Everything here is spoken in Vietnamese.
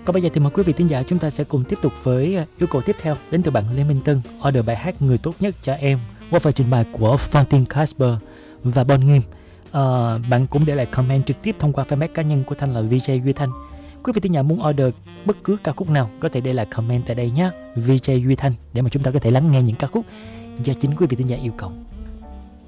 Còn bây giờ thì mời quý vị thính giả chúng ta sẽ cùng tiếp tục với yêu cầu tiếp theo đến từ bạn Lê Minh Tân, order bài hát Người Tốt Nhất Cho Em qua phần trình bày của Martin Casper và Bon Nghiêm. Bạn cũng để lại comment trực tiếp thông qua fanpage cá nhân của Thanh là VJ Duy Thanh. Quý vị thính giả muốn order bất cứ ca khúc nào có thể để lại comment tại đây nhé, VJ Duy Thanh, để mà chúng ta có thể lắng nghe những ca khúc do chính quý vị thính giả yêu cầu.